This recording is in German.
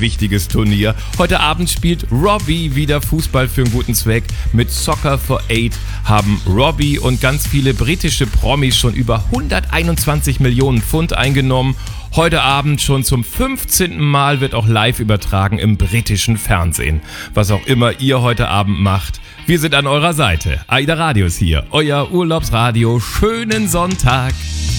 wichtiges Turnier. Heute Abend spielt Robbie wieder Fußball für einen guten Zweck. Mit Soccer for Aid haben Robbie und ganz viele britische Promis schon über 121 Millionen Pfund eingenommen. Heute Abend schon zum 15. Mal wird auch live übertragen im britischen Fernsehen. Was auch immer ihr heute Abend macht, wir sind an eurer Seite. AIDA Radio ist hier, euer Urlaubsradio. Schönen Sonntag.